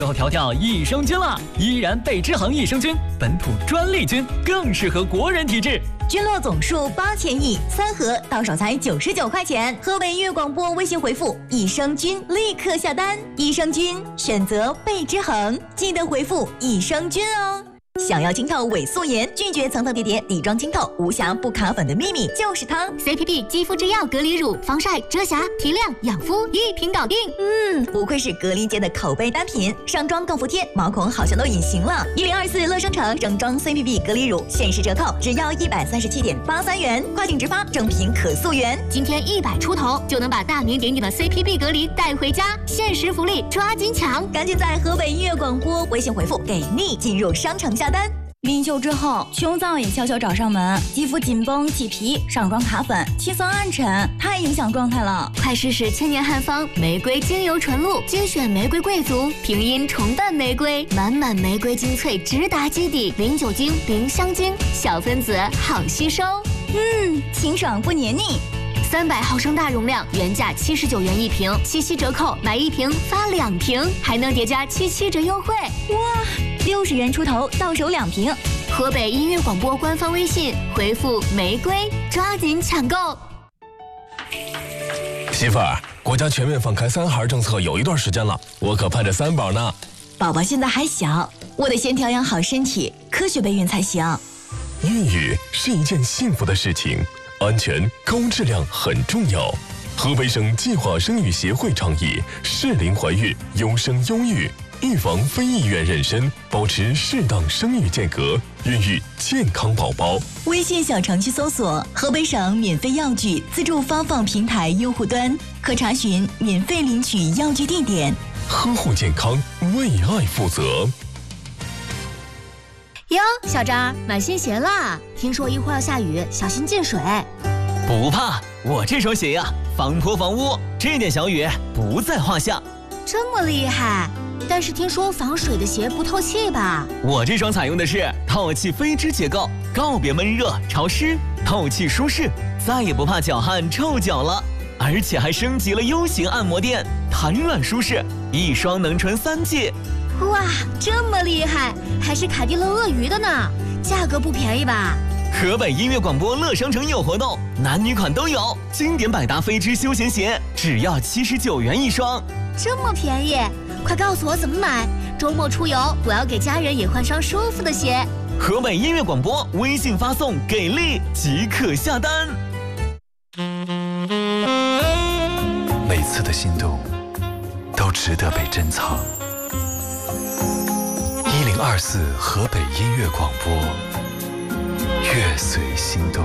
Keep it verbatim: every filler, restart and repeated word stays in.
要调调益生菌了，依然贝之恒益生菌，本土专利菌，更适合国人体质。 菌落总数八千亿，三盒到手才九十九块钱。河北音乐广播微信回复“益生菌”立刻下单。益生菌选择贝之恒，记得回复“益生菌”哦。想要清透伪素颜，拒绝层层叠叠底妆清透，无瑕不卡粉的秘密就是它 ！C P P 肌肤之钥隔离乳，防晒、遮瑕、提亮、养肤一瓶搞定。 嗯，不愧是隔离界的口碑单品，上妆更服帖，毛孔好像都隐形了。一零二四乐生城整装 C P P 隔离乳限时折扣，只要一百三十七点八三元，跨境直发，正品可溯源。 今天一百出头就能把大名鼎鼎的 C P P 隔离带回家，限时福利，抓紧抢！ 赶紧在河北音乐广播微信回复“给力”进入商城下单。孕休之后，胸燥也悄悄找上门，肌肤紧绷起皮，上妆卡粉，气色暗沉，太影响状态了。 快试试千年汉方玫瑰精油纯露，精选玫瑰贵族，平阴重瓣玫瑰，满满玫瑰精粹直达基底，零酒精，零香精，小分子好吸收。 嗯，清爽不黏腻。 三百毫升大容量，原价七十九元一瓶，七夕折扣买一瓶发两瓶，还能叠加七七折优惠。 哇，六十元出头到手两瓶。 河北音乐广播官方微信回复玫瑰，抓紧抢购。 媳妇儿，国家全面放开三孩政策有一段时间了，我可盼着三宝呢。 宝宝现在还小，我得先调养好身体，科学备孕才行。 孕育是一件幸福的事情。安全高质量很重要。河北省计划生育协会倡议适龄怀孕，优生优育，预防非意愿妊娠，保持适当生育间隔，孕育健康宝宝。 微信小程序搜索河北省免费药具自助发放平台用户端，可查询免费领取药具地点。 呵护健康，为爱负责。 哟，小张，买新鞋啦！听说一会儿要下雨，小心进水。 不怕，我这双鞋呀、啊，防泼防污，这点小雨不在话下。 这么厉害？但是听说防水的鞋不透气吧？ 我这双采用的是透气飞织结构，告别闷热潮湿，透气舒适，再也不怕脚汗臭脚了。而且还升级了 U 型按摩垫，弹软舒适，一双能穿三季。 哇，这么厉害，还是凯迪乐鳄鱼的呢，价格不便宜吧？ 河北音乐广播乐商城有活动，男女款都有，经典百搭飞织休闲鞋只要七十九元一双， 这么便宜，快告诉我怎么买，周末出游我要给家人也换双舒服的鞋。 河北音乐广播微信发送给力即可下单。 每次的心动都值得被珍藏。一零二四河北音乐广播，乐随心动。